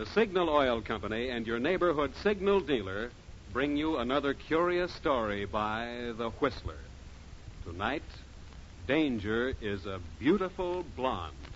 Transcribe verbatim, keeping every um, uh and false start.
The Signal Oil Company and your neighborhood Signal dealer bring you another curious story by The Whistler. Tonight, Danger is a beautiful blonde.